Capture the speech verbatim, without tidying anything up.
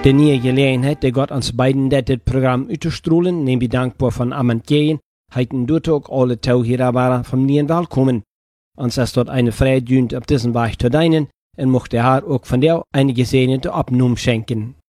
De nieuwe gelegenheid, die Gott uns beiden dit Programm uitstrahlen, neem ik dankbaar van Amand Gehen, heiten dort ook alle Tauhierer vom Nien willkommen. Uns ist dort eine Freude dient auf diesen Weg zu deinen, und mochte er auch von dir eine gesegnete Abnahme schenken.